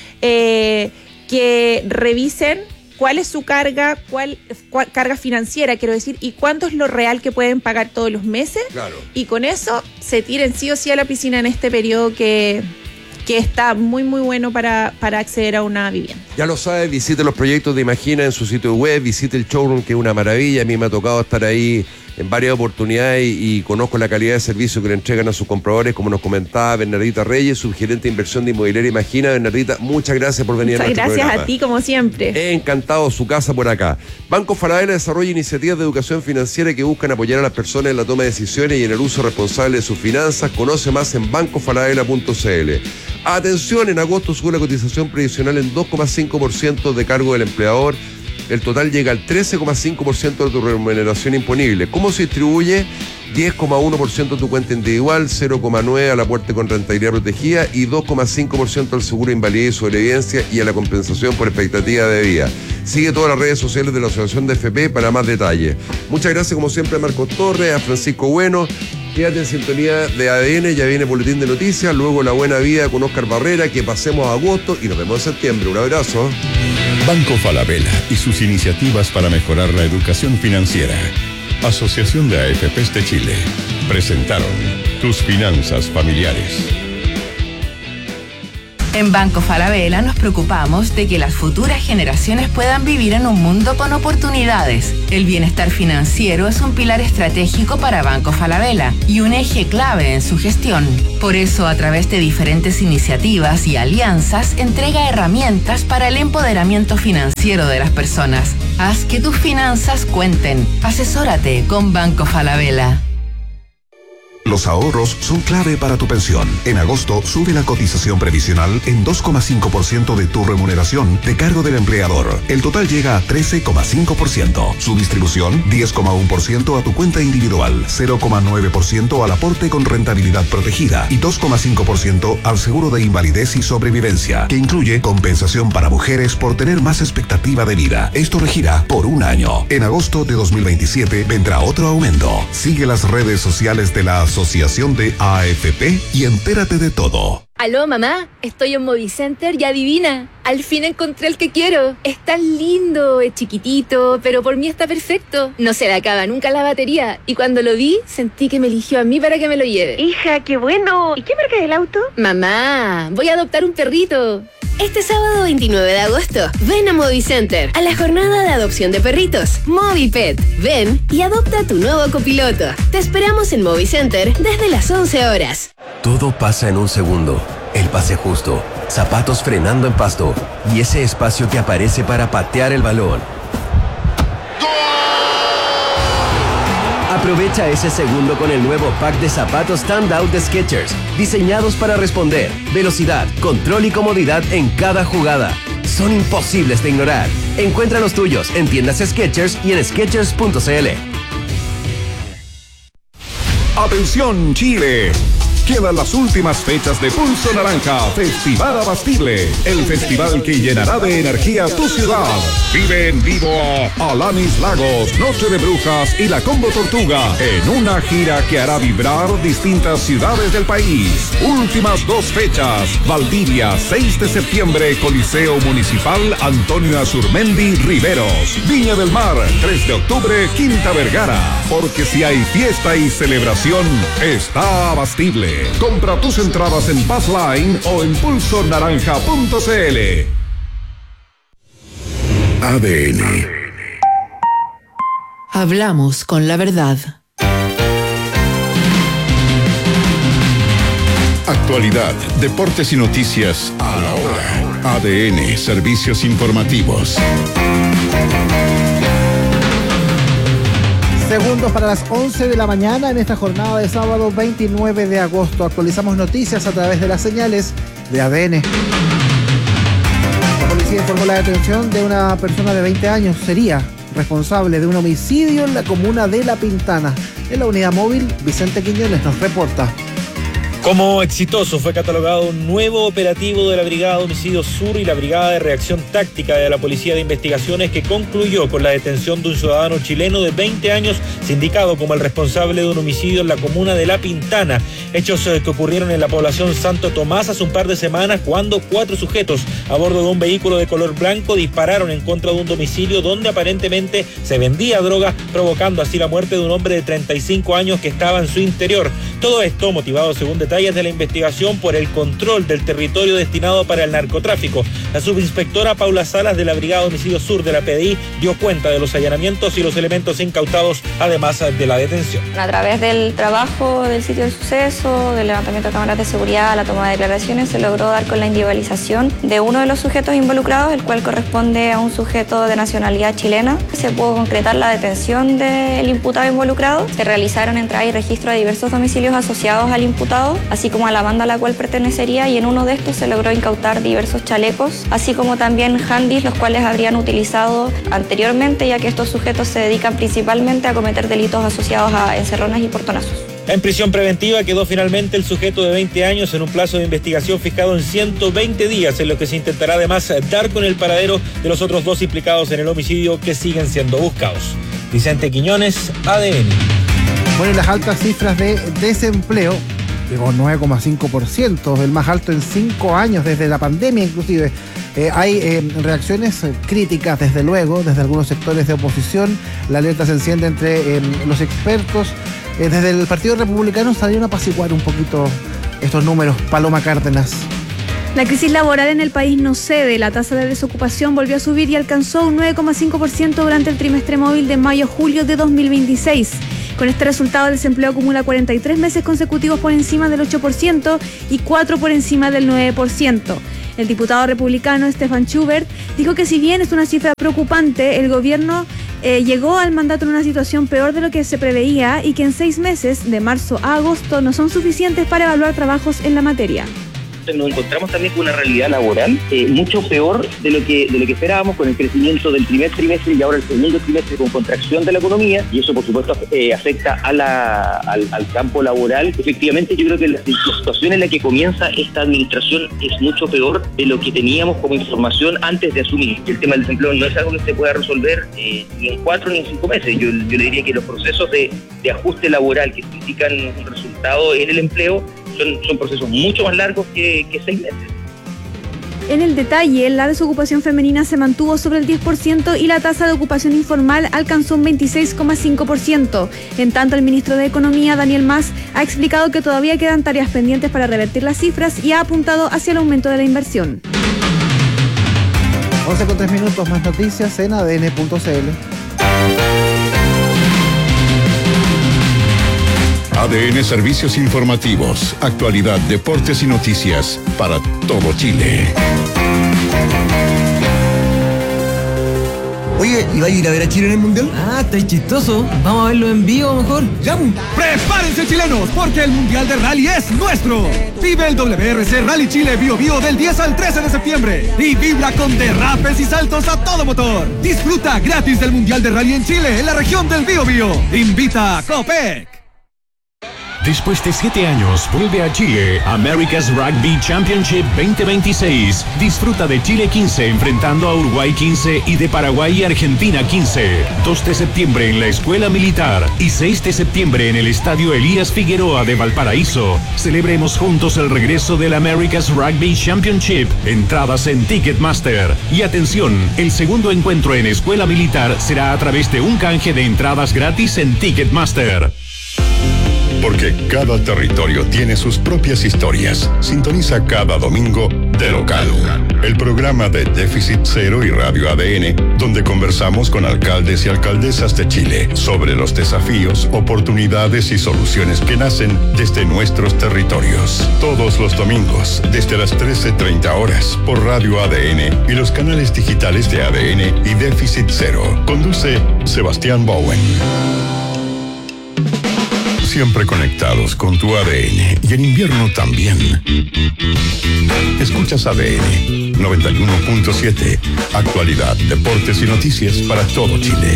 eh, que revisen cuál es su carga, cuál, cuál carga financiera, quiero decir, y cuánto es lo real que pueden pagar todos los meses. Claro. Y con eso se tiren sí o sí a la piscina en este periodo que, que está muy, muy bueno para, para acceder a una vivienda. Ya lo sabe, visite los proyectos de Imagina en su sitio web, visite el showroom, que es una maravilla. A mí me ha tocado estar ahí en varias oportunidades y, y conozco la calidad de servicio que le entregan a sus compradores, como nos comentaba Bernardita Reyes, subgerente de inversión de Inmobiliaria Imagina. Bernardita, muchas gracias por venir Muchas a nuestro gracias programa. a ti, como siempre. Encantado, su casa por acá. Banco Falabella desarrolla iniciativas de educación financiera que buscan apoyar a las personas en la toma de decisiones y en el uso responsable de sus finanzas. Conoce más en banco falabella punto c l. Atención, en agosto sube la cotización previsional en dos coma cinco por ciento de cargo del empleador. El total llega al trece coma cinco por ciento de tu remuneración imponible. ¿Cómo se distribuye? diez coma uno por ciento a tu cuenta individual, cero coma nueve por ciento al aporte con rentabilidad protegida y dos coma cinco por ciento al seguro de invalidez y sobrevivencia y a la compensación por expectativa de vida. Sigue todas las redes sociales de la Asociación de F P para más detalles. Muchas gracias como siempre a Marcos Torres, a Francisco Bueno. Quédate en sintonía de A D N, ya viene Boletín de Noticias, luego La Buena Vida con Oscar Barrera, que pasemos a agosto y nos vemos en septiembre. Un abrazo. Banco Falabella y sus iniciativas para mejorar la educación financiera. Asociación de A F Pes de Chile. Presentaron Tus Finanzas Familiares. En Banco Falabella nos preocupamos de que las futuras generaciones puedan vivir en un mundo con oportunidades. El bienestar financiero es un pilar estratégico para Banco Falabella y un eje clave en su gestión. Por eso, a través de diferentes iniciativas y alianzas, entrega herramientas para el empoderamiento financiero de las personas. Haz que tus finanzas cuenten. Asesórate con Banco Falabella. Los ahorros son clave para tu pensión. En agosto sube la cotización previsional en dos coma cinco por ciento de tu remuneración de cargo del empleador. El total llega a trece coma cinco por ciento. Su distribución, diez coma uno por ciento a tu cuenta individual, cero coma nueve por ciento al aporte con rentabilidad protegida y dos coma cinco por ciento al seguro de invalidez y sobrevivencia, que incluye compensación para mujeres por tener más expectativa de vida. Esto regirá por un año. En agosto de dos mil veintisiete vendrá otro aumento. Sigue las redes sociales de la Asociación de A F P y entérate de todo. Aló, mamá, estoy en Movicenter y adivina, al fin encontré el que quiero. Es tan lindo, es chiquitito, pero por mí está perfecto. No se le acaba nunca la batería y cuando lo vi, sentí que me eligió a mí para que me lo lleve. Hija, qué bueno. ¿Y qué marca es el auto? Mamá, voy a adoptar un perrito. Este sábado veintinueve de agosto, ven a Movicenter, a la jornada de adopción de perritos, MoviPet. Ven y adopta tu nuevo copiloto. Te esperamos en Movicenter desde las once horas. Todo pasa en un segundo. El pase justo, zapatos frenando en pasto y ese espacio que aparece para patear el balón. Aprovecha ese segundo con el nuevo pack de zapatos Standout de Skechers, diseñados para responder, velocidad, control y comodidad en cada jugada. Son imposibles de ignorar. Encuentra los tuyos en tiendas Skechers y en skechers punto c l. ¡Atención, Chile! Quedan las últimas fechas de Pulso Naranja, Festival Abastible, el festival que llenará de energía tu ciudad. Vive en vivo a Alanis Lagos, Noche de Brujas y la Combo Tortuga en una gira que hará vibrar distintas ciudades del país. Últimas dos fechas, Valdivia, seis de septiembre, Coliseo Municipal Antonio Azurmendi Riveros. Viña del Mar, tres de octubre, Quinta Vergara. Porque si hay fiesta y celebración, está Abastible. Compra tus entradas en Passline o en pulso naranja punto c l. A D N. Hablamos con la verdad. Actualidad, deportes y noticias a la hora. A D N, servicios informativos. Segundos para las once de la mañana en esta jornada de sábado veintinueve de agosto. Actualizamos noticias a través de las señales de A D N. La policía informó la detención de una persona de veinte años. Sería responsable de un homicidio en la comuna de La Pintana. En la unidad móvil, Vicente Quiñones nos reporta. Como exitoso fue catalogado un nuevo operativo de la Brigada de Homicidios Sur y la Brigada de Reacción Táctica de la Policía de Investigaciones, que concluyó con la detención de un ciudadano chileno de veinte años sindicado como el responsable de un homicidio en la comuna de La Pintana. Hechos que ocurrieron en la población Santo Tomás hace un par de semanas, cuando cuatro sujetos a bordo de un vehículo de color blanco dispararon en contra de un domicilio donde aparentemente se vendía droga, provocando así la muerte de un hombre de treinta y cinco años que estaba en su interior. Todo esto motivado, según detalles de la investigación, por el control del territorio destinado para el narcotráfico. La subinspectora Paula Salas de la Brigada de Homicidios Sur de la P D I dio cuenta de los allanamientos y los elementos incautados, además de la detención. A través del trabajo del sitio del suceso, del levantamiento de cámaras de seguridad, la toma de declaraciones, se logró dar con la individualización de uno de los sujetos involucrados, el cual corresponde a un sujeto de nacionalidad chilena. Se pudo concretar la detención del imputado involucrado. Se realizaron entrada y registro de diversos domicilios asociados al imputado, así como a la banda a la cual pertenecería, y en uno de estos se logró incautar diversos chalecos, así como también handys, los cuales habrían utilizado anteriormente, ya que estos sujetos se dedican principalmente a cometer delitos asociados a encerronas y portonazos. En prisión preventiva quedó finalmente el sujeto de veinte años en un plazo de investigación fijado en ciento veinte días, en lo que se intentará además dar con el paradero de los otros dos implicados en el homicidio, que siguen siendo buscados. Vicente Quiñones, A D N. Bueno, y las altas cifras de desempleo, llegó nueve coma cinco por ciento, el más alto en cinco años, desde la pandemia inclusive. Eh, hay eh, reacciones críticas, desde luego, desde algunos sectores de oposición. La alerta se enciende entre eh, los expertos. Eh, desde el Partido Republicano salieron a apaciguar un poquito estos números. Paloma Cárdenas. La crisis laboral en el país no cede. La tasa de desocupación volvió a subir y alcanzó un nueve coma cinco por ciento durante el trimestre móvil de mayo-julio de dos mil veintiséis. Con este resultado, el desempleo acumula cuarenta y tres meses consecutivos por encima del ocho por ciento y cuatro por encima del nueve por ciento. El diputado republicano Stefan Schubert dijo que si bien es una cifra preocupante, el gobierno eh, llegó al mandato en una situación peor de lo que se preveía y que en seis meses, de marzo a agosto, no son suficientes para evaluar trabajos en la materia. Nos encontramos también con una realidad laboral eh, mucho peor de lo que de lo que esperábamos, con el crecimiento del primer trimestre y ahora el segundo trimestre con contracción de la economía, y eso por supuesto eh, afecta a la, al, al campo laboral. Efectivamente, yo creo que la, la situación en la que comienza esta administración es mucho peor de lo que teníamos como información antes de asumir. El tema del desempleo no es algo que se pueda resolver eh, ni en cuatro ni en cinco meses. Yo, yo le diría que los procesos de, de ajuste laboral que significan un resultado en el empleo Son, son procesos mucho más largos que, que seis meses. En el detalle, la desocupación femenina se mantuvo sobre el diez por ciento y la tasa de ocupación informal alcanzó un veintiséis coma cinco por ciento. En tanto, el ministro de Economía, Daniel Mas, ha explicado que todavía quedan tareas pendientes para revertir las cifras y ha apuntado hacia el aumento de la inversión. once con tres minutos, más noticias en A D N punto C L. A D N Servicios Informativos, actualidad, deportes y noticias para todo Chile. Oye, ¿y va a ir a ver a Chile en el Mundial? Ah, está chistoso. Vamos a verlo en vivo mejor. ¡Ya! ¡Prepárense, chilenos! Porque el Mundial de Rally es nuestro. Vive el W R C Rally Chile Bio Bio del diez al trece de septiembre. Y vibra con derrapes y saltos a todo motor. Disfruta gratis del Mundial de Rally en Chile, en la región del Bio Bio. Invita a Copec. Después de siete años, vuelve a Chile America's Rugby Championship veinte veintiséis. Disfruta de Chile quince enfrentando a Uruguay quince y de Paraguay y Argentina quince. dos de septiembre en la Escuela Militar y seis de septiembre en el Estadio Elías Figueroa de Valparaíso. Celebremos juntos el regreso del America's Rugby Championship. Entradas en Ticketmaster. Y atención, el segundo encuentro en Escuela Militar será a través de un canje de entradas gratis en Ticketmaster. Porque cada territorio tiene sus propias historias. Sintoniza cada domingo De Local, el programa de Déficit Cero y Radio A D N, donde conversamos con alcaldes y alcaldesas de Chile sobre los desafíos, oportunidades y soluciones que nacen desde nuestros territorios. Todos los domingos, desde las trece treinta horas, por Radio A D N y los canales digitales de A D N y Déficit Cero. Conduce Sebastián Bowen. Siempre conectados con tu A D N y en invierno también. Escuchas A D N noventa y uno punto siete. Actualidad, deportes y noticias para todo Chile.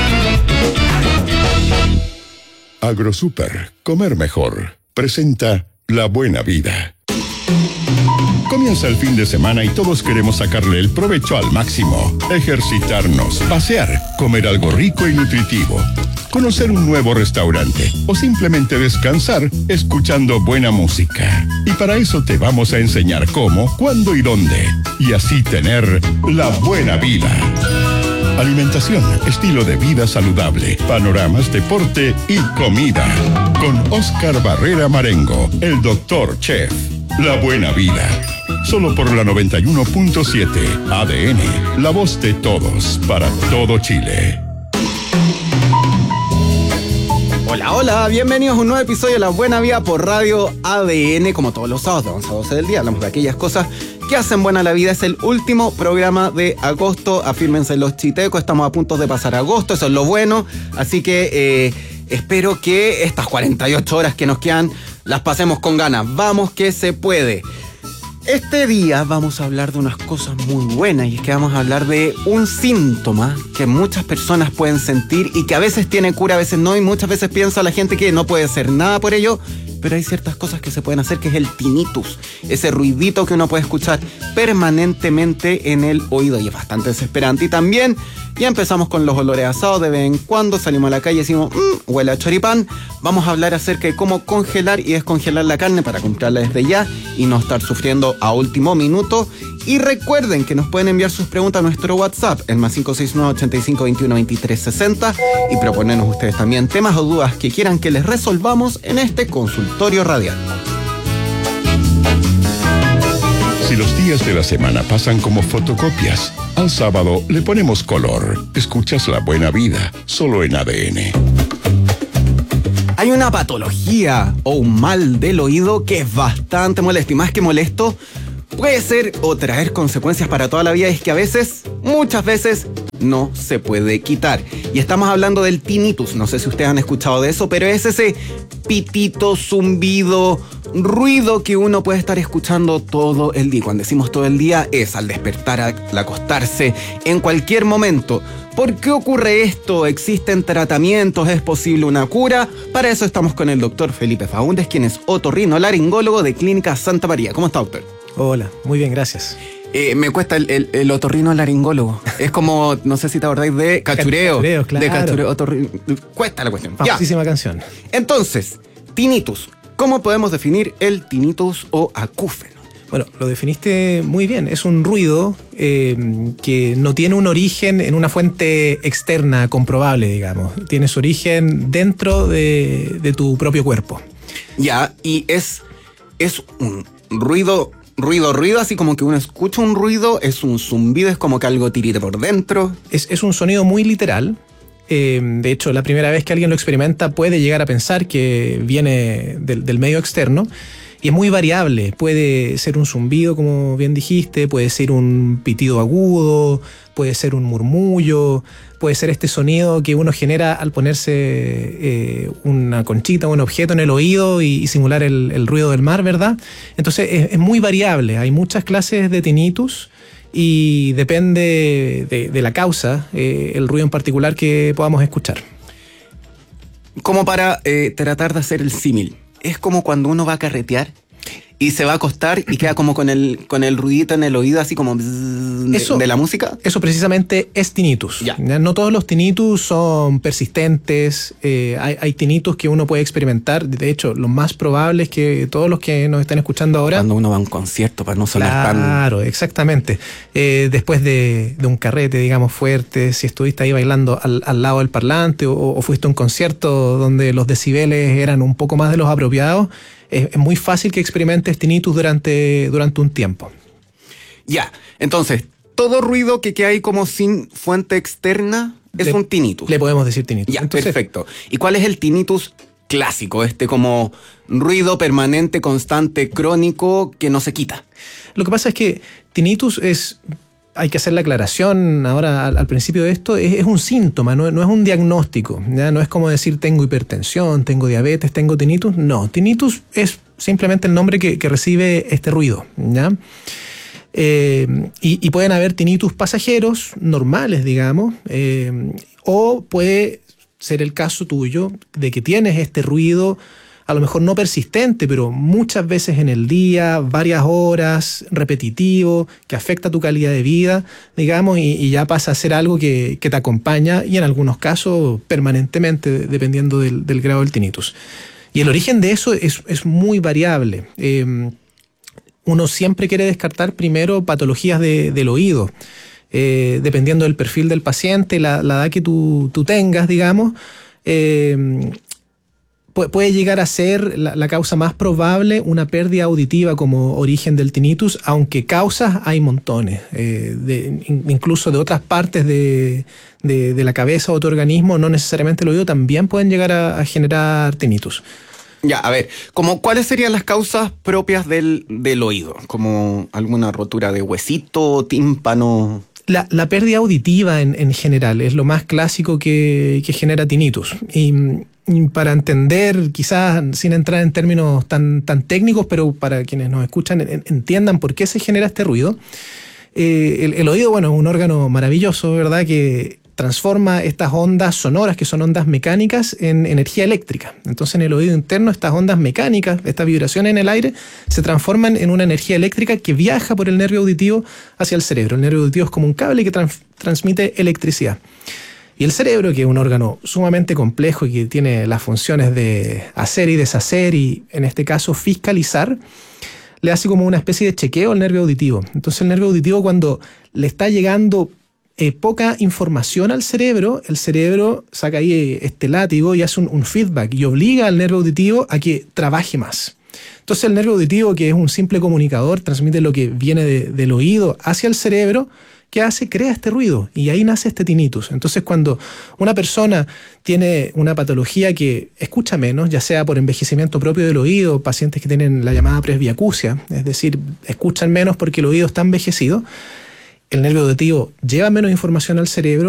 AgroSuper, comer mejor. Presenta La Buena Vida. Comienza el fin de semana y todos queremos sacarle el provecho al máximo. Ejercitarnos, pasear, comer algo rico y nutritivo, conocer un nuevo restaurante o simplemente descansar escuchando buena música. Y para eso te vamos a enseñar cómo, cuándo y dónde. Y así tener la buena vida. Alimentación, estilo de vida saludable, panoramas, deporte y comida. Con Oscar Barrera Marengo, el doctor Chef. La Buena Vida. Solo por la noventa y uno punto siete. A D N, la voz de todos, para todo Chile. Hola, hola, bienvenidos a un nuevo episodio de La Buena Vida por Radio A D N. Como todos los sábados de once a doce del día, hablamos de aquellas cosas que hacen buena la vida. Es el último programa de agosto. Afírmense los chitecos, estamos a punto de pasar agosto, eso es lo bueno. Así que eh, espero que estas cuarenta y ocho horas que nos quedan las pasemos con ganas. Vamos que se puede. Este día vamos a hablar de unas cosas muy buenas, y es que vamos a hablar de un síntoma que muchas personas pueden sentir y que a veces tiene cura, a veces no, y muchas veces piensa la gente que no puede hacer nada por ello, pero hay ciertas cosas que se pueden hacer, que es el tinnitus, ese ruidito que uno puede escuchar permanentemente en el oído, y es bastante desesperante. Y también ya empezamos con los olores asados. De vez en cuando salimos a la calle y decimos, mmm, huele a choripán. Vamos a hablar acerca de cómo congelar y descongelar la carne para comprarla desde ya y no estar sufriendo a último minuto. Y recuerden que nos pueden enviar sus preguntas a nuestro WhatsApp, el más cinco seis nueve, ochenta y cinco, veintiuno, veintitrés, sesenta, y proponernos ustedes también temas o dudas que quieran que les resolvamos en este consultorio radial. Si los días de la semana pasan como fotocopias, al sábado le ponemos color. Escuchas La Buena Vida, solo en A D N. Hay una patología o un mal del oído que es bastante molesto, y más que molesto, puede ser o traer consecuencias para toda la vida. Es que a veces, muchas veces, no se puede quitar. Y estamos hablando del tinnitus. No sé si ustedes han escuchado de eso, pero es ese pitito, zumbido, ruido que uno puede estar escuchando todo el día. Cuando decimos todo el día, es al despertar, al acostarse, en cualquier momento. ¿Por qué ocurre esto? ¿Existen tratamientos? ¿Es posible una cura? Para eso estamos con el doctor Felipe Faúndez, quien es otorrinolaringólogo de Clínica Santa María. ¿Cómo está, doctor? Hola, muy bien, gracias. Eh, me cuesta el, el, el otorrinolaringólogo. Es como, no sé si te acordáis de Cachureo. Cachureo, claro. De Cachureo, otorrin... Cuesta la cuestión. Famosísima canción. Entonces, tinnitus. ¿Cómo podemos definir el tinnitus o acúfeno? Bueno, lo definiste muy bien. Es un ruido eh, que no tiene un origen en una fuente externa comprobable, digamos. Tiene su origen dentro de, de tu propio cuerpo. Ya, y es, es un ruido, ruido, ruido, así como que uno escucha un ruido, es un zumbido, es como que algo tirite por dentro. Es, es un sonido muy literal. Eh, de hecho, la primera vez que alguien lo experimenta puede llegar a pensar que viene del, del medio externo. Y es muy variable, puede ser un zumbido, como bien dijiste, puede ser un pitido agudo, puede ser un murmullo, puede ser este sonido que uno genera al ponerse eh, una conchita o un objeto en el oído y, y simular el, el ruido del mar, ¿verdad? Entonces es, es muy variable, hay muchas clases de tinnitus y depende de, de la causa, eh, el ruido en particular que podamos escuchar. Como para eh, tratar de hacer el símil. Es como cuando uno va a carretear y se va a acostar y queda como con el, con el ruidito en el oído, así como de, eso, de la música. Eso precisamente es tinnitus. Ya. No todos los tinnitus son persistentes. Eh, hay, hay tinnitus que uno puede experimentar. De hecho, lo más probable es que todos los que nos están escuchando ahora... Cuando uno va a un concierto para no sonar claro, tan... Claro, exactamente. Eh, después de, de un carrete, digamos, fuerte, si estuviste ahí bailando al, al lado del parlante o, o fuiste a un concierto donde los decibeles eran un poco más de los apropiados, es muy fácil que experimentes tinnitus durante, durante un tiempo. Ya, entonces, todo ruido que queda ahí como sin fuente externa es le, un tinnitus. Le podemos decir tinnitus. Ya, entonces, perfecto. ¿Y cuál es el tinnitus clásico? Este como ruido permanente, constante, crónico, que no se quita. Lo que pasa es que tinnitus es... Hay que hacer la aclaración ahora al, al principio de esto, es, es un síntoma, no, no es un diagnóstico, ¿ya? No es como decir tengo hipertensión, tengo diabetes, tengo tinnitus, no, tinnitus es simplemente el nombre que, que recibe este ruido, ¿ya? Eh, y, y pueden haber tinnitus pasajeros, normales, digamos, eh, o puede ser el caso tuyo de que tienes este ruido a lo mejor no persistente, pero muchas veces en el día, varias horas, repetitivo, que afecta tu calidad de vida, digamos, y, y ya pasa a ser algo que, que te acompaña y en algunos casos permanentemente, dependiendo del, del grado del tinnitus. Y el origen de eso es, es muy variable. Eh, uno siempre quiere descartar primero patologías de, del oído, eh, dependiendo del perfil del paciente, la, la edad que tú, tú tengas, digamos, eh, puede llegar a ser la, la causa más probable una pérdida auditiva como origen del tinnitus, aunque causas hay montones, eh, de, incluso de otras partes de, de, de la cabeza o tu organismo, no necesariamente el oído, también pueden llegar a, a generar tinnitus. Ya, a ver, como ¿cuáles serían las causas propias del, del oído? Como alguna rotura de huesito, tímpano... La, la pérdida auditiva en, en general es lo más clásico que, que genera tinnitus. Y, y para entender, quizás sin entrar en términos tan, tan técnicos, pero para quienes nos escuchan en, entiendan por qué se genera este ruido. Eh, el, el oído, bueno, es un órgano maravilloso, ¿verdad?, que transforma estas ondas sonoras, que son ondas mecánicas, en energía eléctrica. Entonces, en el oído interno, estas ondas mecánicas, estas vibraciones en el aire, se transforman en una energía eléctrica que viaja por el nervio auditivo hacia el cerebro. El nervio auditivo es como un cable que trans- transmite electricidad. Y el cerebro, que es un órgano sumamente complejo y que tiene las funciones de hacer y deshacer y, en este caso, fiscalizar, le hace como una especie de chequeo al nervio auditivo. Entonces, el nervio auditivo, cuando le está llegando Eh, poca información al cerebro, el cerebro saca ahí este látigo y hace un, un feedback y obliga al nervio auditivo a que trabaje más. Entonces el nervio auditivo, que es un simple comunicador, transmite lo que viene de, del oído hacia el cerebro. ¿Qué hace? Crea este ruido y ahí nace este tinnitus. Entonces cuando una persona tiene una patología que escucha menos, ya sea por envejecimiento propio del oído, pacientes que tienen la llamada presbiacusia, es decir, escuchan menos porque el oído está envejecido, el nervio auditivo lleva menos información al cerebro